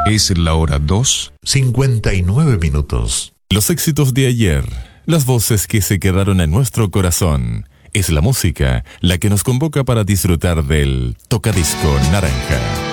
Es la hora 2:59. Los éxitos de ayer, las voces que se quedaron en nuestro corazón. Es la música la que nos convoca para disfrutar del Tocadisco Naranja.